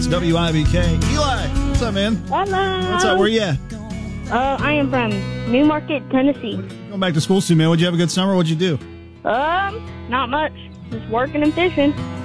It's WIBK. Eli, what's up, man? Hello. What's up? Where you at? I am from Newmarket, Tennessee. Going back to school soon, man. Would you have a good summer? What'd you do? Not much. Just working and fishing.